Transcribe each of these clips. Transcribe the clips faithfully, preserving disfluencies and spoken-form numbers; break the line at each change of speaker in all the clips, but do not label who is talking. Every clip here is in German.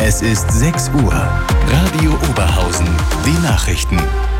Es ist sechs Uhr. Radio Oberhausen. Die Nachrichten.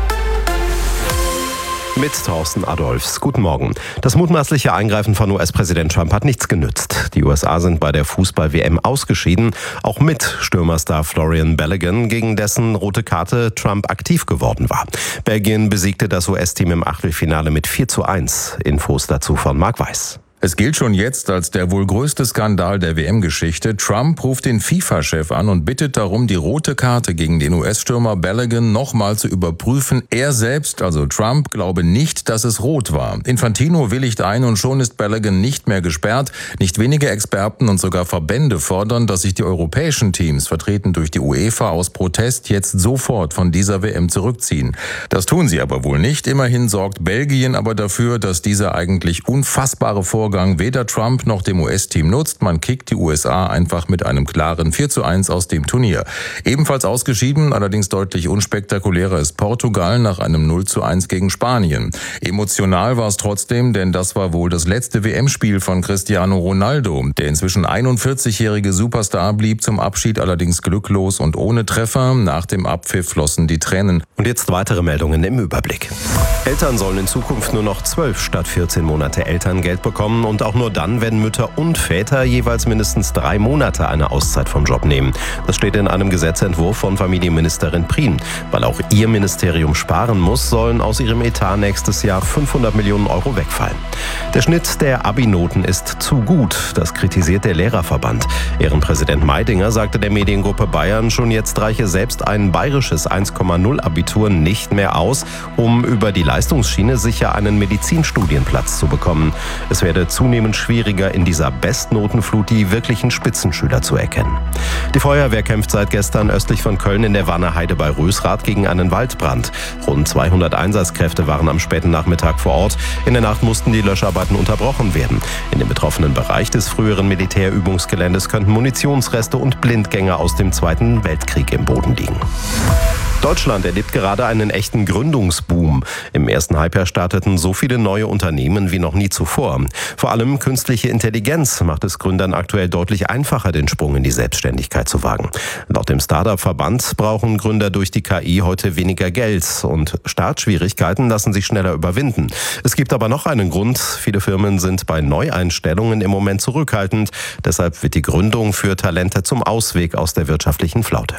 Mit Thorsten Adolfs. Guten Morgen. Das mutmaßliche Eingreifen von U S-Präsident Trump hat nichts genützt. Die U S A sind bei der Fußball-W M ausgeschieden, auch mit Stürmerstar Florian Balogun, gegen dessen rote Karte Trump aktiv geworden war. Belgien besiegte das U S-Team im Achtelfinale mit vier zu eins. Infos dazu von Marc Weiß.
Es gilt schon jetzt als der wohl größte Skandal der W M-Geschichte. Trump ruft den FIFA-Chef an und bittet darum, die rote Karte gegen den U S-Stürmer Balogun nochmal zu überprüfen. Er selbst, also Trump, glaube nicht, dass es rot war. Infantino willigt ein und schon ist Balogun nicht mehr gesperrt. Nicht wenige Experten und sogar Verbände fordern, dass sich die europäischen Teams, vertreten durch die UEFA, aus Protest jetzt sofort von dieser W M zurückziehen. Das tun sie aber wohl nicht. Immerhin sorgt Belgien aber dafür, dass dieser eigentlich unfassbare Vorgang weder Trump noch dem U S-Team nutzt. Man kickt die U S A einfach mit einem klaren vier zu eins aus dem Turnier. Ebenfalls ausgeschieden, allerdings deutlich unspektakulärer, ist Portugal nach einem null zu eins gegen Spanien. Emotional war es trotzdem, denn das war wohl das letzte W M-Spiel von Cristiano Ronaldo. Der inzwischen einundvierzigjährige Superstar blieb zum Abschied allerdings glücklos und ohne Treffer. Nach dem Abpfiff flossen die Tränen.
Und jetzt weitere Meldungen im Überblick. Eltern sollen in Zukunft nur noch zwölf statt vierzehn Monate Elterngeld bekommen und auch nur dann, wenn Mütter und Väter jeweils mindestens drei Monate eine Auszeit vom Job nehmen. Das steht in einem Gesetzentwurf von Familienministerin Prien. Weil auch ihr Ministerium sparen muss, sollen aus ihrem Etat nächstes Jahr fünfhundert Millionen Euro wegfallen. Der Schnitt der Abi-Noten ist zu gut. Das kritisiert der Lehrerverband. Ehrenpräsident Meidinger sagte der Mediengruppe Bayern, schon jetzt reiche selbst ein bayerisches eins Komma null Abitur nicht mehr aus, um über die Leistungsschiene sicher einen Medizinstudienplatz zu bekommen. Es werde zunehmend schwieriger, in dieser Bestnotenflut die wirklichen Spitzenschüler zu erkennen. Die Feuerwehr kämpft seit gestern östlich von Köln in der Warner Heide bei Rösrath gegen einen Waldbrand. Rund zweihundert Einsatzkräfte waren am späten Nachmittag vor Ort. In der Nacht mussten die Löscharbeiten unterbrochen werden. In dem betroffenen Bereich des früheren Militärübungsgeländes könnten Munitionsreste und Blindgänger aus dem Zweiten Weltkrieg im Boden liegen. Deutschland erlebt gerade einen echten Gründungsboom. Im ersten Halbjahr starteten so viele neue Unternehmen wie noch nie zuvor. Vor allem künstliche Intelligenz macht es Gründern aktuell deutlich einfacher, den Sprung in die Selbstständigkeit zu wagen. Laut dem Startup-Verband brauchen Gründer durch die K I heute weniger Geld und Startschwierigkeiten lassen sich schneller überwinden. Es gibt aber noch einen Grund. Viele Firmen sind bei Neueinstellungen im Moment zurückhaltend. Deshalb wird die Gründung für Talente zum Ausweg aus der wirtschaftlichen Flaute.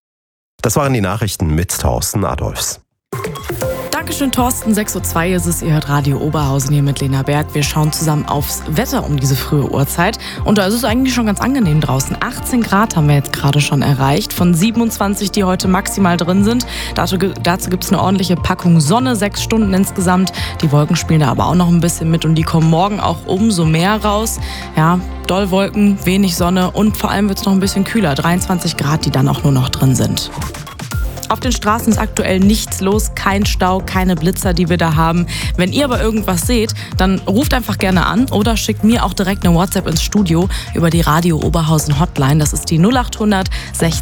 Das waren die Nachrichten mit Thorsten Adolfs.
Dankeschön, Thorsten. sechs Uhr zwei ist es. Ihr hört Radio Oberhausen hier mit Lena Berg. Wir schauen zusammen aufs Wetter um diese frühe Uhrzeit. Und da ist es eigentlich schon ganz angenehm draußen. achtzehn Grad haben wir jetzt gerade schon erreicht. Von siebenundzwanzig, die heute maximal drin sind. Dazu, dazu gibt es eine ordentliche Packung Sonne. Sechs Stunden insgesamt. Die Wolken spielen da aber auch noch ein bisschen mit. Und die kommen morgen auch umso mehr raus. Ja, doll Wolken, wenig Sonne. Und vor allem wird es noch ein bisschen kühler. dreiundzwanzig Grad, die dann auch nur noch drin sind. Auf den Straßen ist aktuell nichts los, kein Stau, keine Blitzer, die wir da haben. Wenn ihr aber irgendwas seht, dann ruft einfach gerne an oder schickt mir auch direkt eine WhatsApp ins Studio über die Radio Oberhausen Hotline. Das ist die null acht hundert sechzehn